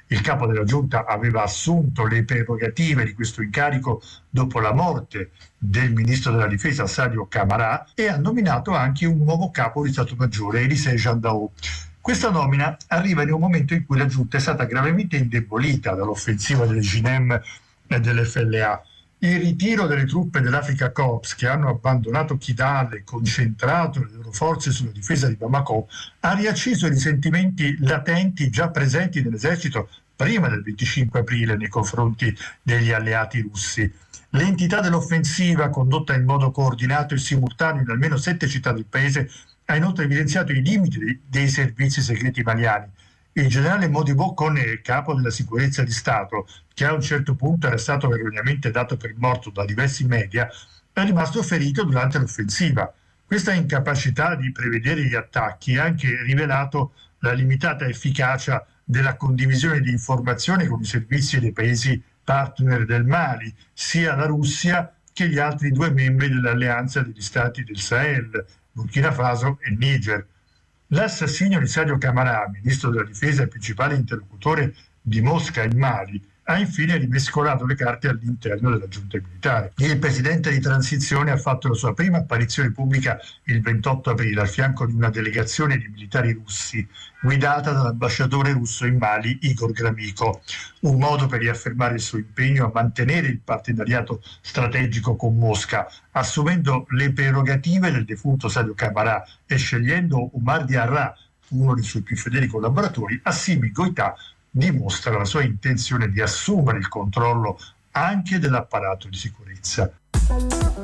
Il capo della giunta aveva assunto le prerogative di questo incarico dopo la morte del ministro della difesa Sadio Camara e ha nominato anche un nuovo capo di Stato Maggiore, Elisée Jandao. Questa nomina arriva in un momento in cui la giunta è stata gravemente indebolita dall'offensiva del GNM e dell'FLA. Il ritiro delle truppe dell'Africa Corps, che hanno abbandonato Kidal e concentrato le loro forze sulla difesa di Bamako, ha riacceso i risentimenti latenti già presenti nell'esercito prima del 25 aprile nei confronti degli alleati russi. L'entità dell'offensiva, condotta in modo coordinato e simultaneo in almeno 7 città del paese, ha inoltre evidenziato i limiti dei servizi segreti maliani. Il generale Modibo Kone, capo della sicurezza di Stato, che a un certo punto era stato erroneamente dato per morto da diversi media, è rimasto ferito durante l'offensiva. Questa incapacità di prevedere gli attacchi ha anche rivelato la limitata efficacia della condivisione di informazioni con i servizi dei paesi partner del Mali, sia la Russia che gli altri 2 membri dell'alleanza degli stati del Sahel, Burkina Faso e Niger. L'assassinio di Sadio Camara, ministro della difesa e principale interlocutore di Mosca in Mali, ha infine rimescolato le carte all'interno della giunta militare. Il presidente di transizione ha fatto la sua prima apparizione pubblica il 28 aprile al fianco di una delegazione di militari russi guidata dall'ambasciatore russo in Mali Igor Gromyko, un modo per riaffermare il suo impegno a mantenere il partenariato strategico con Mosca, assumendo le prerogative del defunto Sadio Camara e scegliendo Umar Diarra, uno dei suoi più fedeli collaboratori. Assimi Goïta dimostra la sua intenzione di assumere il controllo anche dell'apparato di sicurezza.